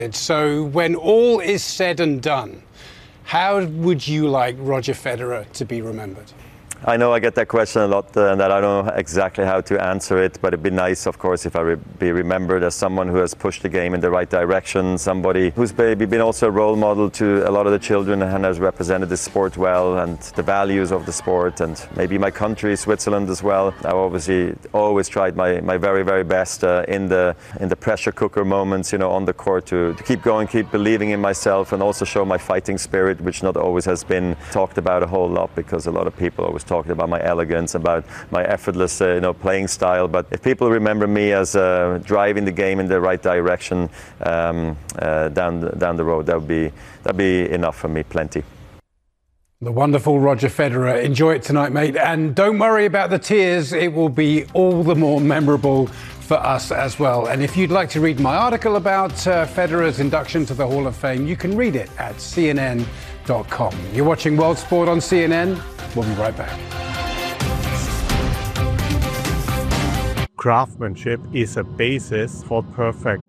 So when all is said and done, how would you like Roger Federer to be remembered? I know I get that question a lot and that I don't know exactly how to answer it, but it'd be nice, of course, if I be remembered as someone who has pushed the game in the right direction, somebody who's maybe been also a role model to a lot of the children and has represented the sport well and the values of the sport, and maybe my country, Switzerland, as well. I've obviously always tried my very, very best in the pressure cooker moments, on the court to keep going, keep believing in myself, and also show my fighting spirit, which not always has been talked about a whole lot, because a lot of people always talked about my elegance, about my effortless playing style. But if people remember me as driving the game in the right direction down the road, that'd be enough for me, plenty. The wonderful Roger Federer. Enjoy it tonight, mate. And don't worry about the tears. It will be all the more memorable for us as well. And if you'd like to read my article about Federer's induction to the Hall of Fame, you can read it at CNN.com. You're watching World Sport on CNN. We'll be right back. Craftsmanship is a basis for perfect